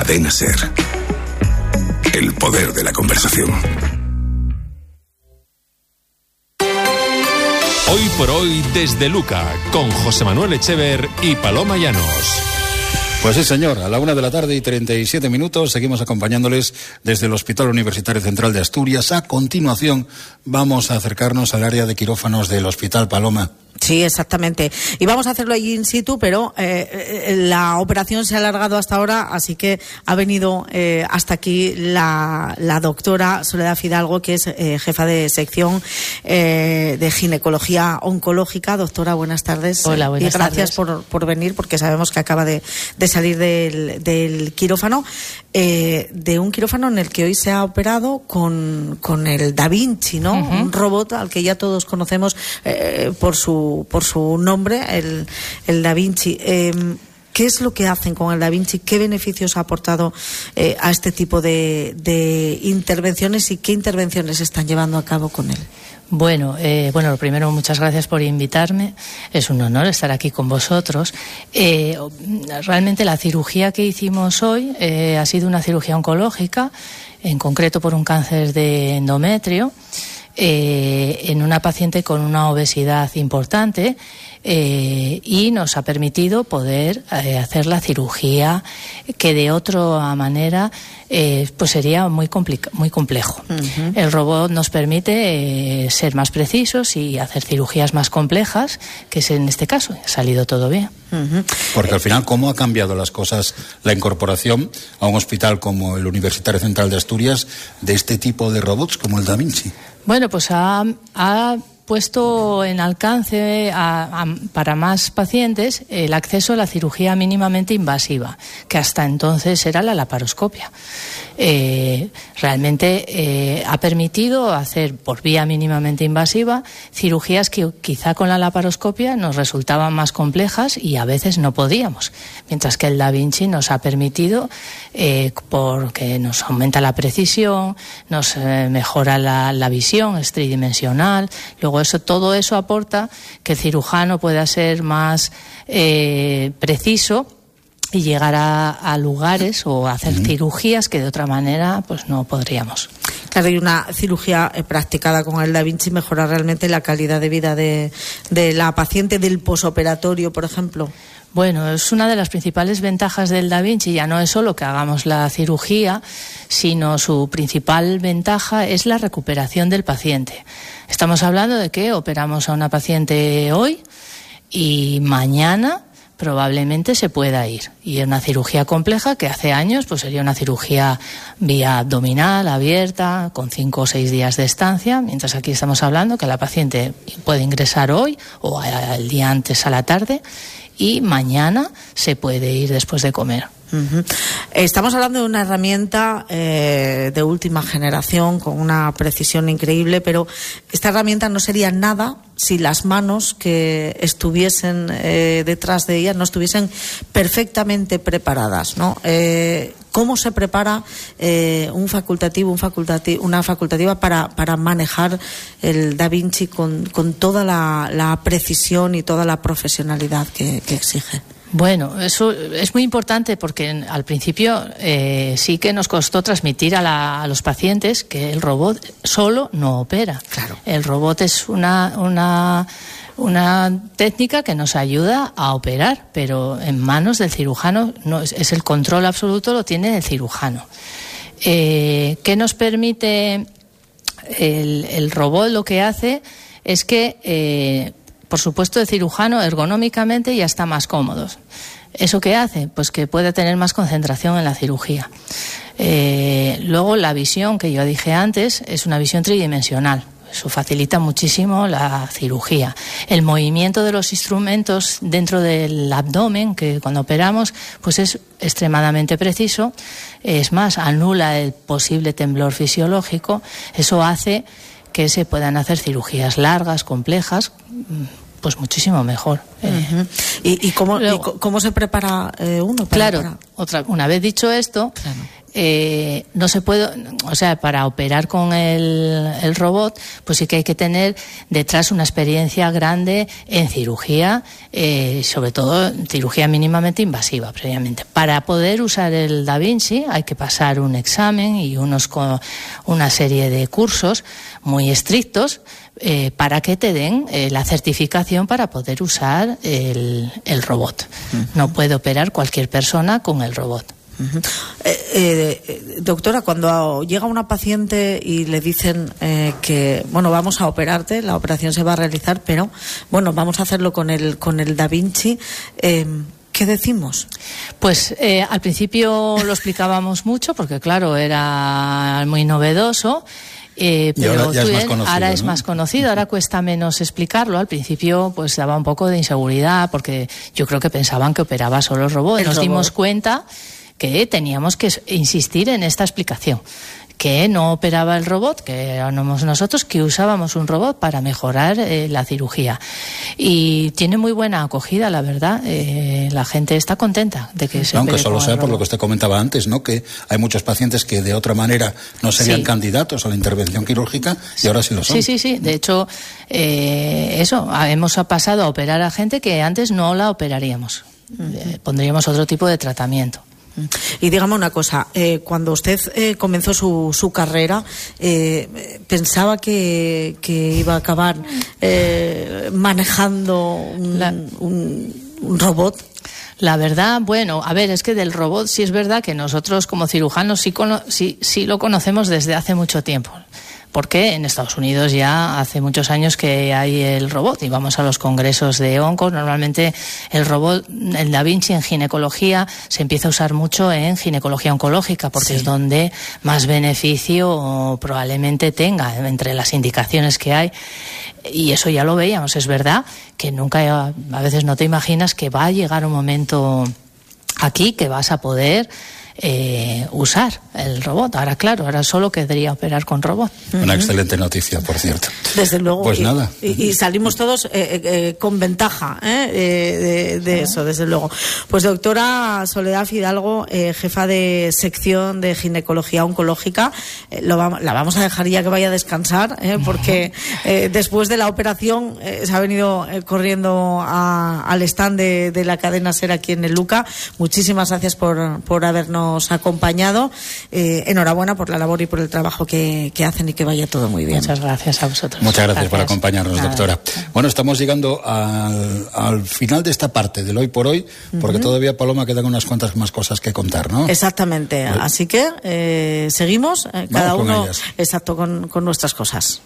Cadena SER. El poder de la conversación. Hoy por hoy desde Luca, con José Manuel Echever y Paloma Llanos. Pues sí, señor, a la 1:37 seguimos acompañándoles desde el Hospital Universitario Central de Asturias. A continuación vamos a acercarnos al área de quirófanos del Hospital, Paloma. Sí, exactamente. Y vamos a hacerlo allí in situ, pero la operación se ha alargado hasta ahora, así que ha venido hasta aquí la doctora Soledad Fidalgo, que es jefa de sección de ginecología oncológica. Doctora, buenas tardes. Hola, buenas tardes. Y gracias por venir, porque sabemos que acaba de salir del quirófano, de un quirófano en el que hoy se ha operado con el Da Vinci, ¿no? Uh-huh. Un robot al que ya todos conocemos por su nombre, el Da Vinci. ¿Qué es lo que hacen con el Da Vinci? ¿Qué beneficios ha aportado a este tipo de intervenciones y qué intervenciones están llevando a cabo con él? Bueno, lo primero, muchas gracias por invitarme. Es un honor estar aquí con vosotros. Realmente la cirugía que hicimos hoy ha sido una cirugía oncológica, en concreto por un cáncer de endometrio, en una paciente con una obesidad importante, y nos ha permitido poder hacer la cirugía que de otra manera pues sería muy complejo. Uh-huh. El robot nos permite ser más precisos y hacer cirugías más complejas, que es en este caso. Ha salido todo bien. Uh-huh. Porque al final, ¿cómo ha cambiado las cosas la incorporación a un hospital como el Universitario Central de Asturias de este tipo de robots como el Da Vinci? Bueno, pues ha puesto en alcance para más pacientes el acceso a la cirugía mínimamente invasiva, que hasta entonces era la laparoscopia. Realmente ha permitido hacer por vía mínimamente invasiva cirugías que quizá con la laparoscopia nos resultaban más complejas y a veces no podíamos, mientras que el Da Vinci nos ha permitido, porque nos aumenta la precisión, nos mejora la visión, es tridimensional. Luego todo eso aporta que el cirujano pueda ser más preciso y llegar a lugares o hacer cirugías que de otra manera pues no podríamos. Claro, y una cirugía practicada con el Da Vinci mejora realmente la calidad de vida de la paciente del posoperatorio, por ejemplo. Bueno, es una de las principales ventajas del Da Vinci. Ya no es solo que hagamos la cirugía, sino su principal ventaja es la recuperación del paciente. Estamos hablando de que operamos a una paciente hoy y mañana probablemente se pueda ir. Y una cirugía compleja que hace años pues sería una cirugía vía abdominal, abierta, con 5 o 6 días de estancia, mientras aquí estamos hablando que la paciente puede ingresar hoy o el día antes a la tarde y mañana se puede ir después de comer. Uh-huh. Estamos hablando de una herramienta de última generación con una precisión increíble, pero esta herramienta no sería nada si las manos que estuviesen detrás de ella no estuviesen perfectamente preparadas, ¿no? ¿Cómo se prepara una facultativa para manejar el Da Vinci con toda la precisión y toda la profesionalidad que exige? Bueno, eso es muy importante porque al principio sí que nos costó transmitir a los pacientes que el robot solo no opera. Claro. El robot es una técnica que nos ayuda a operar, pero en manos del cirujano no es el control absoluto, lo tiene el cirujano. ¿Qué nos permite el robot? Lo que hace es que por supuesto, el cirujano ergonómicamente ya está más cómodo. ¿Eso qué hace? Pues que puede tener más concentración en la cirugía. Luego, la visión, que yo dije antes, es una visión tridimensional. Eso facilita muchísimo la cirugía. El movimiento de los instrumentos dentro del abdomen, que cuando operamos, pues es extremadamente preciso. Es más, anula el posible temblor fisiológico. Eso hace que se puedan hacer cirugías largas, complejas, pues muchísimo mejor. Uh-huh. ¿Y cómo se prepara uno? Claro, una vez dicho esto, claro. no se puede, o sea, para operar con el robot, pues sí que hay que tener detrás una experiencia grande en cirugía, sobre todo cirugía mínimamente invasiva previamente. Para poder usar el Da Vinci hay que pasar un examen y una serie de cursos muy estrictos para que te den la certificación para poder usar el robot. No puede operar cualquier persona con el robot. Doctora, cuando llega una paciente y le dicen que, bueno, vamos a operarte, la operación se va a realizar, pero, bueno, vamos a hacerlo con el Da Vinci, ¿qué decimos? Pues al principio lo explicábamos mucho porque, claro, era muy novedoso. Pero ahora es más conocido, ahora cuesta menos explicarlo. Al principio pues daba un poco de inseguridad porque yo creo que pensaban que operaba solo el robot. Nos dimos cuenta que teníamos que insistir en esta explicación, que no operaba el robot, que éramos nosotros que usábamos un robot para mejorar la cirugía. Y tiene muy buena acogida, la verdad. La gente está contenta de que se aunque solo sea por por lo que usted comentaba antes, ¿no? Que hay muchos pacientes que de otra manera no serían candidatos a la intervención quirúrgica y ahora sí lo son. Sí. De hecho, hemos pasado a operar a gente que antes no la operaríamos. Pondríamos otro tipo de tratamiento. Y dígame una cosa, cuando usted comenzó su carrera, ¿pensaba que iba a acabar manejando un robot? La verdad, bueno, a ver, es que del robot sí es verdad que nosotros como cirujanos sí lo conocemos desde hace mucho tiempo. Porque en Estados Unidos ya hace muchos años que hay el robot y vamos a los congresos de onco. Normalmente el robot, el Da Vinci en ginecología, se empieza a usar mucho en ginecología oncológica porque es donde más beneficio probablemente tenga entre las indicaciones que hay. Y eso ya lo veíamos. Es verdad que nunca, a veces no te imaginas que va a llegar un momento aquí que vas a poder usar el robot. Ahora, claro, ahora solo querría operar con robot. Una excelente noticia, por cierto. Desde luego. Pues nada. Y salimos todos con ventaja de eso, desde luego. Pues doctora Soledad Fidalgo, jefa de sección de ginecología oncológica, la vamos a dejar ya que vaya a descansar, porque después de la operación se ha venido corriendo al stand de la cadena SER aquí en el Luca. Muchísimas gracias por habernos acompañado. Enhorabuena por la labor y por el trabajo que hacen y que vaya todo muy bien. Muchas gracias a vosotros. Muchas gracias por acompañarnos, doctora. Bueno, estamos llegando al final de esta parte del hoy por hoy, porque todavía, Paloma, quedan unas cuantas más cosas que contar, ¿no? Exactamente. Así que seguimos, cada uno exacto con nuestras cosas.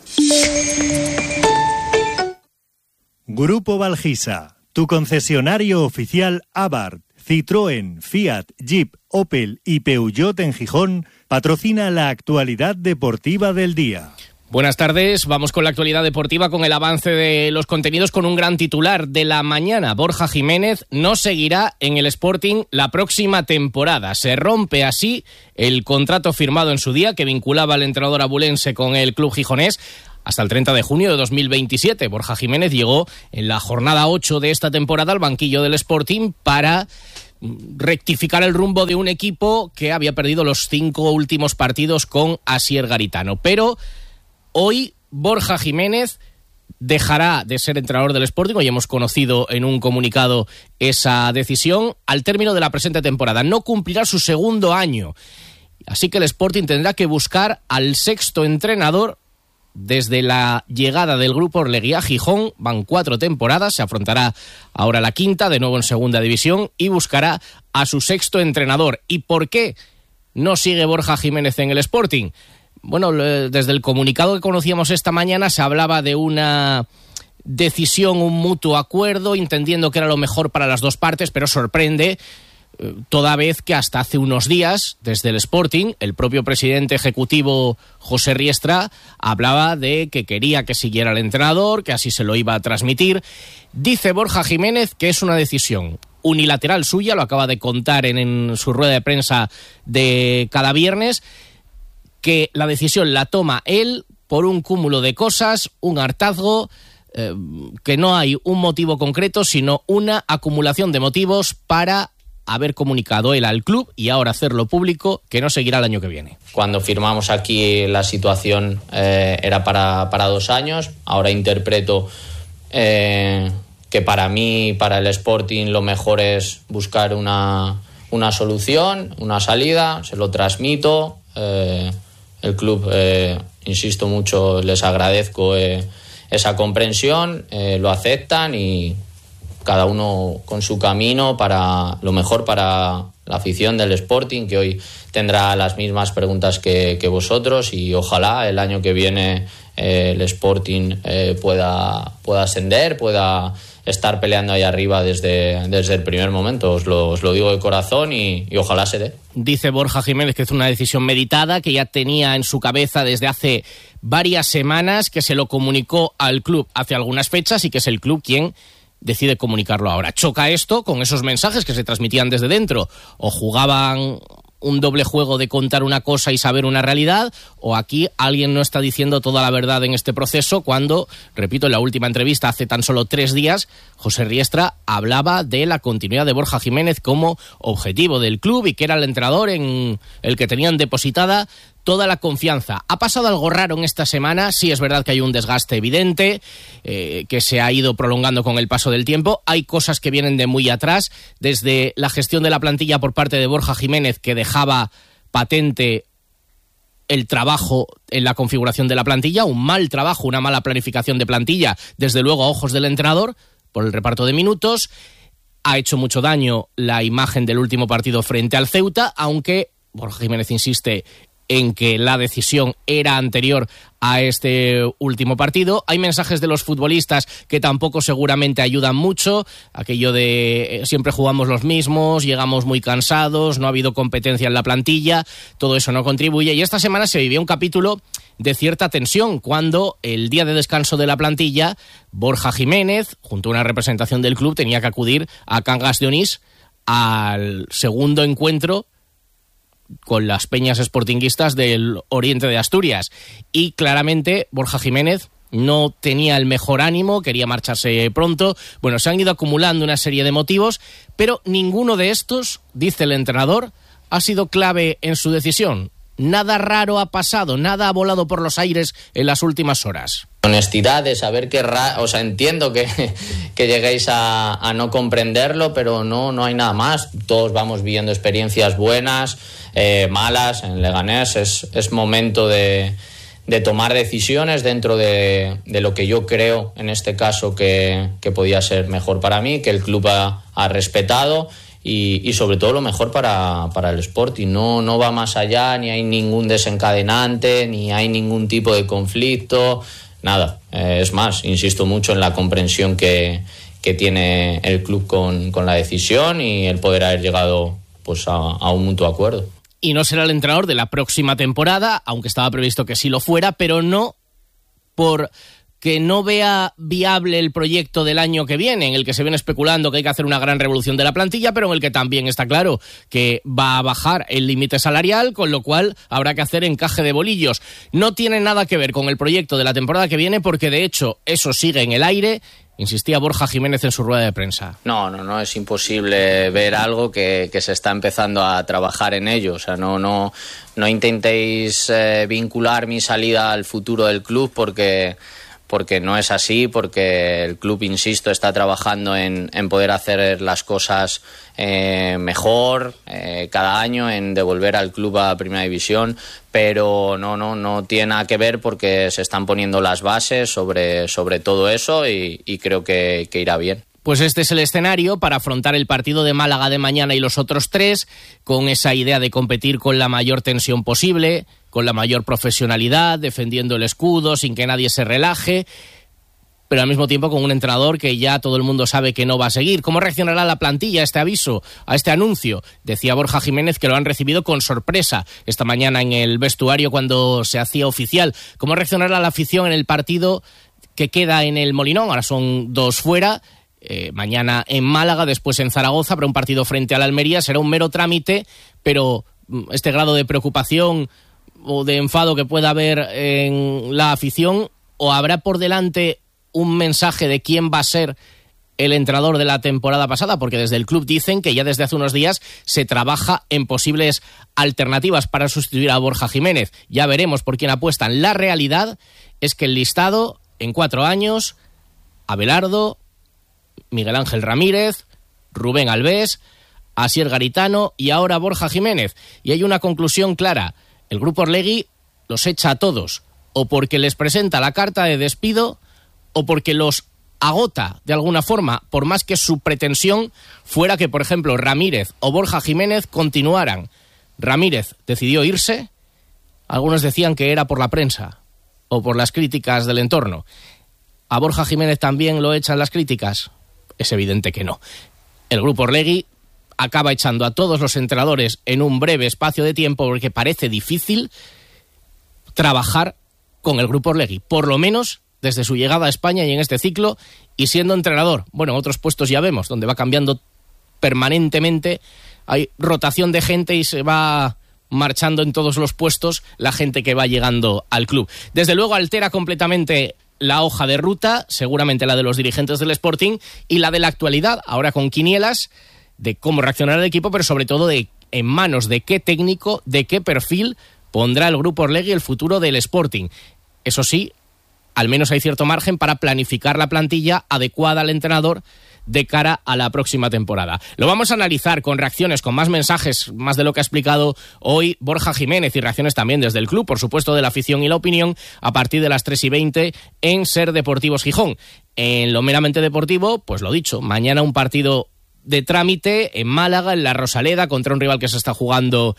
Grupo Valgisa, tu concesionario oficial Abarth, Citroën, Fiat, Jeep, Opel y Peugeot en Gijón, patrocina la actualidad deportiva del día. Buenas tardes, vamos con la actualidad deportiva, con el avance de los contenidos, con un gran titular de la mañana. Borja Jiménez no seguirá en el Sporting la próxima temporada. Se rompe así el contrato firmado en su día que vinculaba al entrenador abulense con el club gijonés hasta el 30 de junio de 2027. Borja Jiménez llegó en la jornada 8 de esta temporada al banquillo del Sporting para rectificar el rumbo de un equipo que había perdido los 5 últimos partidos con Asier Garitano. Pero hoy Borja Jiménez dejará de ser entrenador del Sporting. Hoy hemos conocido en un comunicado esa decisión. Al término de la presente temporada no cumplirá su segundo año. Así que el Sporting tendrá que buscar al sexto entrenador. Desde la llegada del grupo Orleguía a Gijón van 4 temporadas, se afrontará ahora la quinta, de nuevo en segunda división, y buscará a su sexto entrenador. ¿Y por qué no sigue Borja Jiménez en el Sporting? Bueno, desde el comunicado que conocíamos esta mañana se hablaba de una decisión, un mutuo acuerdo, entendiendo que era lo mejor para las dos partes, pero sorprende toda vez que hasta hace unos días, desde el Sporting, el propio presidente ejecutivo José Riestra hablaba de que quería que siguiera el entrenador, que así se lo iba a transmitir. Dice Borja Jiménez que es una decisión unilateral suya, lo acaba de contar en su rueda de prensa de cada viernes, que la decisión la toma él por un cúmulo de cosas, un hartazgo, que no hay un motivo concreto, sino una acumulación de motivos para haber comunicado él al club y ahora hacerlo público que no seguirá el año que viene. Cuando firmamos aquí la situación era para 2 años, ahora interpreto que para mí, para el Sporting, lo mejor es buscar una solución, una salida, se lo transmito. El club, insisto mucho, les agradezco esa comprensión, lo aceptan y cada uno con su camino para lo mejor para la afición del Sporting, que hoy tendrá las mismas preguntas que vosotros, y ojalá el año que viene el Sporting pueda ascender, pueda estar peleando ahí arriba desde el primer momento. Os lo digo de corazón y ojalá se dé. Dice Borja Jiménez que es una decisión meditada, que ya tenía en su cabeza desde hace varias semanas, que se lo comunicó al club hace algunas fechas y que es el club quien decide comunicarlo ahora. Choca esto con esos mensajes que se transmitían desde dentro. O jugaban un doble juego de contar una cosa y saber una realidad, o aquí alguien no está diciendo toda la verdad en este proceso cuando, repito, en la última entrevista hace tan solo 3 días, José Riestra hablaba de la continuidad de Borja Jiménez como objetivo del club y que era el entrenador en el que tenían depositada toda la confianza. Ha pasado algo raro en esta semana, sí es verdad que hay un desgaste evidente, que se ha ido prolongando con el paso del tiempo, hay cosas que vienen de muy atrás, desde la gestión de la plantilla por parte de Borja Jiménez, que dejaba patente el trabajo en la configuración de la plantilla, un mal trabajo, una mala planificación de plantilla, desde luego a ojos del entrenador, por el reparto de minutos. Ha hecho mucho daño la imagen del último partido frente al Ceuta, aunque Borja Jiménez insiste en que la decisión era anterior a este último partido. Hay mensajes de los futbolistas que tampoco seguramente ayudan mucho, aquello de siempre jugamos los mismos, llegamos muy cansados, no ha habido competencia en la plantilla, todo eso no contribuye, y esta semana se vivió un capítulo de cierta tensión cuando el día de descanso de la plantilla Borja Jiménez, junto a una representación del club, tenía que acudir a Cangas de Onís al segundo encuentro con las peñas sportinguistas del oriente de Asturias, y claramente Borja Jiménez no tenía el mejor ánimo, quería marcharse pronto. Bueno, se han ido acumulando una serie de motivos, pero ninguno de estos, dice el entrenador, ha sido clave en su decisión. Nada raro ha pasado, nada ha volado por los aires en las últimas horas. Honestidad de saber que entiendo que lleguéis a no comprenderlo, pero no hay nada más. Todos vamos viviendo experiencias buenas, malas en Leganés. Es momento de tomar decisiones dentro de lo que yo creo, en este caso, que podía ser mejor para mí, que el club ha respetado. Y sobre todo lo mejor para el Sporting. No va más allá, ni hay ningún desencadenante, ni hay ningún tipo de conflicto, nada. Es más, insisto mucho en la comprensión que tiene el club con la decisión y el poder haber llegado pues a un mutuo acuerdo. Y no será el entrenador de la próxima temporada, aunque estaba previsto que sí lo fuera, pero no por que no vea viable el proyecto del año que viene, en el que se viene especulando que hay que hacer una gran revolución de la plantilla, pero en el que también está claro que va a bajar el límite salarial, con lo cual habrá que hacer encaje de bolillos. No tiene nada que ver con el proyecto de la temporada que viene, porque de hecho eso sigue en el aire, insistía Borja Jiménez en su rueda de prensa. No, es imposible ver algo que se está empezando a trabajar en ello. O sea, no intentéis vincular mi salida al futuro del club porque no es así, porque el club, insisto, está trabajando en poder hacer las cosas mejor cada año, en devolver al club a Primera División, pero no tiene nada que ver, porque se están poniendo las bases sobre todo eso y creo que irá bien. Pues este es el escenario para afrontar el partido de Málaga de mañana y los otros 3, con esa idea de competir con la mayor tensión posible, con la mayor profesionalidad, defendiendo el escudo, sin que nadie se relaje, pero al mismo tiempo con un entrenador que ya todo el mundo sabe que no va a seguir. ¿Cómo reaccionará la plantilla a este aviso, a este anuncio? Decía Borja Jiménez que lo han recibido con sorpresa esta mañana en el vestuario cuando se hacía oficial. ¿Cómo reaccionará la afición en el partido que queda en el Molinón? Ahora son 2 fuera. Mañana en Málaga, después en Zaragoza, para un partido frente al Almería. Será un mero trámite, pero este grado de preocupación o de enfado que pueda haber en la afición, o habrá por delante un mensaje de quién va a ser el entrenador de la temporada pasada, porque desde el club dicen que ya desde hace unos días se trabaja en posibles alternativas para sustituir a Borja Jiménez. Ya veremos por quién apuestan. La realidad es que el listado, en 4 años, Abelardo, Miguel Ángel Ramírez, Rubén Alves, Asier Garitano y ahora Borja Jiménez. Y hay una conclusión clara. El Grupo Orlegui los echa a todos, o porque les presenta la carta de despido, o porque los agota de alguna forma, por más que su pretensión fuera que, por ejemplo, Ramírez o Borja Jiménez continuaran. Ramírez decidió irse, algunos decían que era por la prensa o por las críticas del entorno. ¿A Borja Jiménez también lo echan las críticas? Es evidente que no. El Grupo Orlegui acaba echando a todos los entrenadores en un breve espacio de tiempo porque parece difícil trabajar con el Grupo Orlegui, por lo menos desde su llegada a España y en este ciclo, y siendo entrenador. Bueno, en otros puestos ya vemos, donde va cambiando permanentemente, hay rotación de gente y se va marchando en todos los puestos la gente que va llegando al club. Desde luego altera completamente la hoja de ruta, seguramente la de los dirigentes del Sporting y la de la actualidad, ahora con quinielas, de cómo reaccionará el equipo, pero sobre todo de en manos de qué técnico, de qué perfil pondrá el Grupo Orlegui el futuro del Sporting. Eso sí, al menos hay cierto margen para planificar la plantilla adecuada al entrenador de cara a la próxima temporada. Lo vamos a analizar con reacciones, con más mensajes, más de lo que ha explicado hoy Borja Jiménez, y reacciones también desde el club, por supuesto de la afición y la opinión, a partir de las 3:20 en Ser Deportivos Gijón. En lo meramente deportivo, pues lo dicho, mañana un partido de trámite en Málaga, en la Rosaleda, contra un rival que se está jugando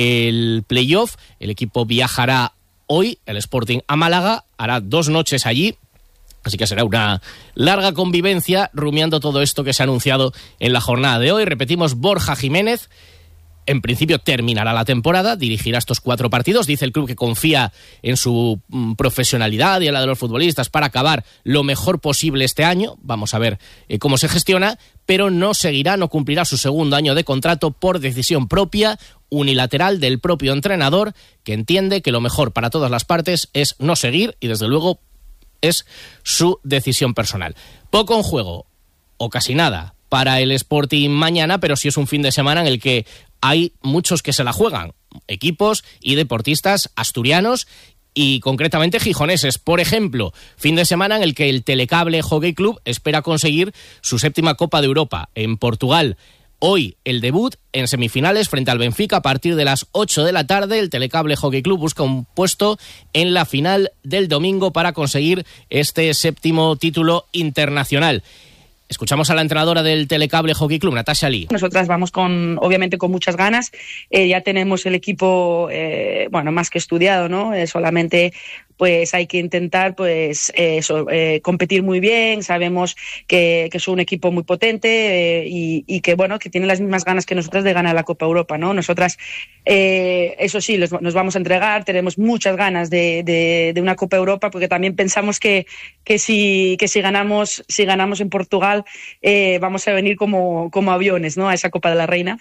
el playoff. El equipo viajará hoy, el Sporting, a Málaga, hará 2 noches allí, así que será una larga convivencia rumiando todo esto que se ha anunciado en la jornada de hoy. Repetimos, Borja Jiménez en principio terminará la temporada, dirigirá estos 4 partidos, dice el club que confía en su profesionalidad y en la de los futbolistas para acabar lo mejor posible este año. Vamos a ver cómo se gestiona, pero no cumplirá su segundo año de contrato por decisión propia, unilateral del propio entrenador, que entiende que lo mejor para todas las partes es no seguir, y desde luego es su decisión personal. Poco en juego, o casi nada, para el Sporting mañana, pero sí es un fin de semana en el que hay muchos que se la juegan, equipos y deportistas asturianos y concretamente gijoneses. Por ejemplo, fin de semana en el que el Telecable Hockey Club espera conseguir su 7ª Copa de Europa en Portugal. Hoy el debut en semifinales frente al Benfica a partir de las 8 de la tarde. El Telecable Hockey Club busca un puesto en la final del domingo para conseguir este 7º título internacional. Escuchamos a la entrenadora del Telecable Hockey Club, Natasha Lee. Nosotras vamos obviamente con muchas ganas. Ya tenemos el equipo, más que estudiado, ¿no? Solamente pues hay que intentar competir muy bien. Sabemos que es un equipo muy potente y que que tiene las mismas ganas que nosotras de ganar la Copa Europa, ¿no? Nosotras, eso sí, nos vamos a entregar. Tenemos muchas ganas de una Copa Europa, porque también pensamos que si ganamos en Portugal, vamos a venir como aviones, ¿no? A esa Copa de la Reina.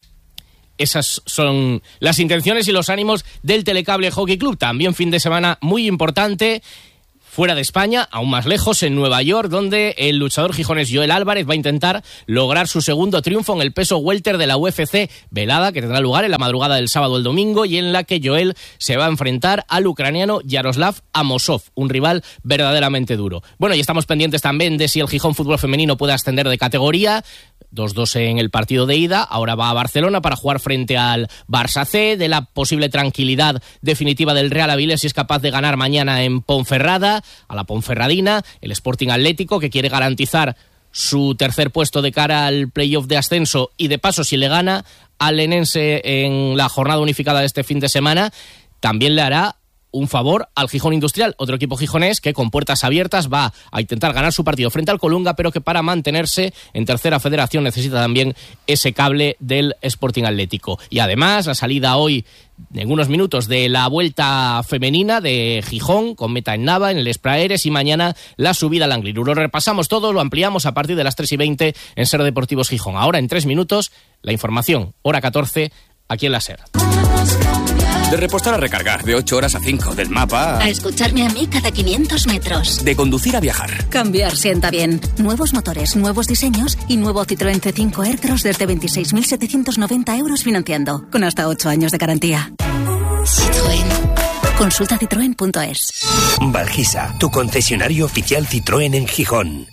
Esas son las intenciones y los ánimos del Telecable Hockey Club. También fin de semana muy importante fuera de España, aún más lejos, en Nueva York, donde el luchador gijonés Joel Álvarez va a intentar lograr su segundo triunfo en el peso welter de la UFC, velada que tendrá lugar en la madrugada del sábado al domingo, y en la que Joel se va a enfrentar al ucraniano Yaroslav Amosov, un rival verdaderamente duro. Bueno, y estamos pendientes también de si el Gijón Fútbol Femenino puede ascender de categoría. 2-2 en el partido de ida, ahora va a Barcelona para jugar frente al Barça C, de la posible tranquilidad definitiva del Real Avilés si es capaz de ganar mañana en Ponferrada, a la Ponferradina, el Sporting Atlético, que quiere garantizar su tercer puesto de cara al playoff de ascenso, y de paso si le gana al Lenense en la jornada unificada de este fin de semana, también le hará un favor al Gijón Industrial, otro equipo gijonés que con puertas abiertas va a intentar ganar su partido frente al Colunga, pero que para mantenerse en tercera federación necesita también ese cable del Sporting Atlético. Y además la salida hoy, en unos minutos, de la vuelta femenina de Gijón con meta en Nava, en el Espraeres, y mañana la subida al Angliru. Lo repasamos todo, lo ampliamos a partir de las 3:20 en Ser Deportivos Gijón. Ahora en 3 minutos la información, hora 14, aquí en la Ser. De repostar a recargar, de 8 horas a 5, del mapa a escucharme a mí cada 500 metros. De conducir a viajar. Cambiar sienta bien. Nuevos motores, nuevos diseños y nuevo Citroën C5 AirCross desde 26.790 euros financiando, con hasta 8 años de garantía. Citroën. Consulta citroen.es. Valgisa, tu concesionario oficial Citroën en Gijón.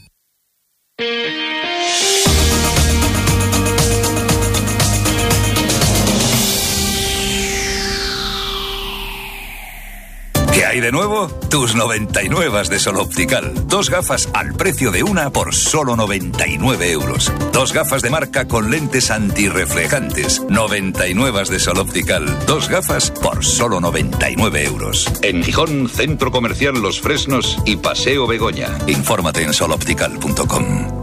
¿Qué hay de nuevo? Tus 99 de Sol Optical. 2 gafas al precio de una por solo 99 euros. 2 gafas de marca con lentes antirreflejantes. 99 de Sol Optical. 2 gafas por solo 99 euros. En Gijón, Centro Comercial Los Fresnos y Paseo Begoña. Infórmate en soloptical.com.